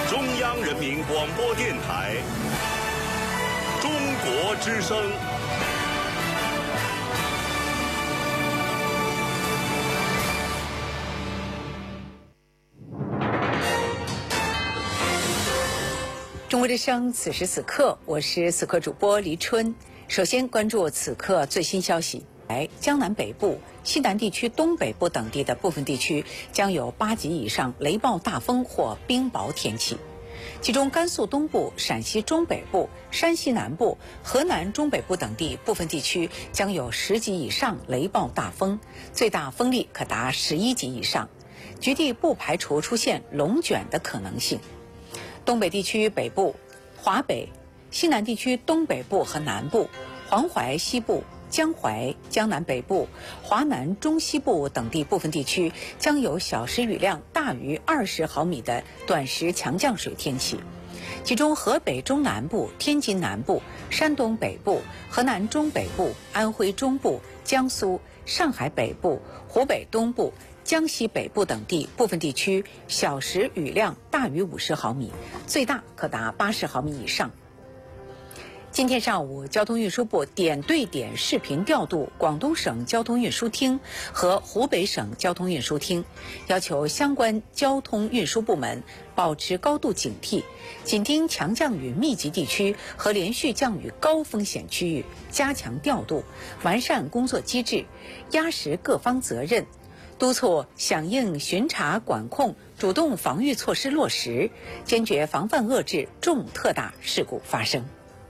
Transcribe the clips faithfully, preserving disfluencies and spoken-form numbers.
中央人民广播电台中国之声。 中国之声，此时此刻，我是此刻主播黎春。首先关注此刻最新消息。来，江南北部、西南地区东北部等地的部分地区将有八级以上雷暴大风或冰雹天气，其中甘肃东部、陕西中北部、山西南部、河南中北部等地部分地区将有十级以上雷暴大风，最大风力可达十一级以上，局地不排除出现龙卷的可能性。东北地区北部、华北、西南地区东北部和南部、黄淮西部、江淮、江南北部、华南中西部等地部分地区将有小时雨量大于二十毫米的短时强降水天气，其中河北中南部、天津南部、山东北部、河南中北部、安徽中部、江苏、上海北部、湖北东部、江西北部等地部分地区小时雨量大于五十毫米，最大可达八十毫米以上。今天上午，交通运输部点对点视频调度广东省交通运输厅和湖北省交通运输厅，要求相关交通运输部门保持高度警惕，紧盯强降雨密集地区和连续降雨高风险区域，加强调度，完善工作机制，压实各方责任，督促响应巡查管控主动防御措施落实，坚决防范遏制重特大事故发生。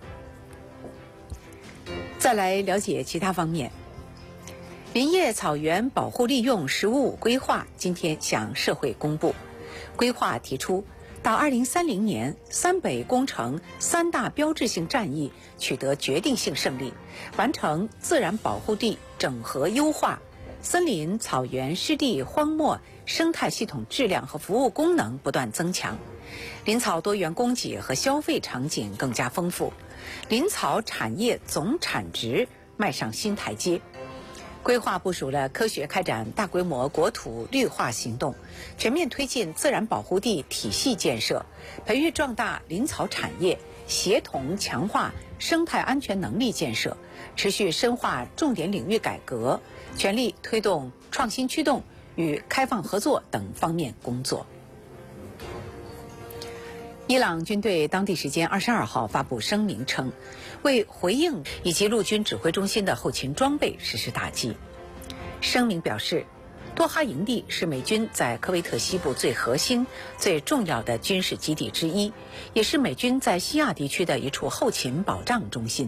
再来了解其他方面。林业草原保护利用“十五五”规划今天向社会公布。规划提出，到二零三零年，三北工程三大标志性战役取得决定性胜利，完成自然保护地整合优化，森林、草原、湿地、荒漠生态系统质量和服务功能不断增强，林草多元供给和消费场景更加丰富，林草产业总产值迈上新台阶。规划部署了科学开展大规模国土绿化行动，全面推进自然保护地体系建设，培育壮大林草产业，协同强化生态安全能力建设，持续深化重点领域改革，全力推动创新驱动与开放合作等方面工作。伊朗军队当地时间二十二号发布声明称，为回应以及陆军指挥中心的后勤装备实施打击。声明表示，多哈营地是美军在科威特西部最核心、最重要的军事基地之一，也是美军在西亚地区的一处后勤保障中心。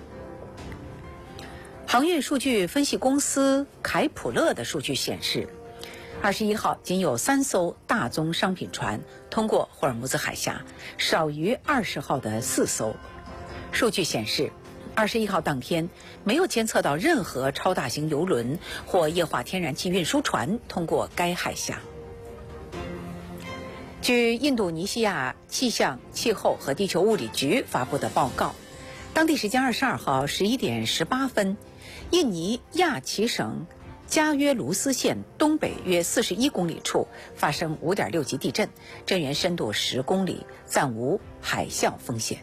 航运数据分析公司凯普勒的数据显示，二十一号仅有三艘大宗商品船通过霍尔木兹海峡，少于二十号的四艘。数据显示，二十一号当天没有监测到任何超大型油轮或液化天然气运输船通过该海峡。据印度尼西亚气象、气候和地球物理局发布的报告，当地时间二十二号十一点十八分，印尼亚齐省加约卢斯县东北约四十一公里处发生五点六级地震，震源深度十公里，暂无海啸风险。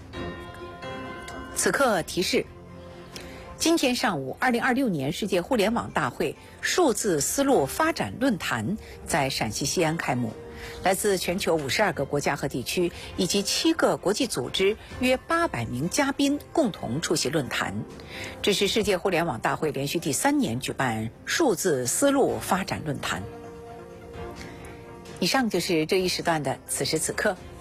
此刻提示，今天上午，二零二六年世界互联网大会数字丝路发展论坛在陕西西安开幕，来自全球五十二个国家和地区以及七个国际组织约八百名嘉宾共同出席论坛。这是世界互联网大会连续第三年举办数字丝路发展论坛。以上就是这一时段的此时此刻。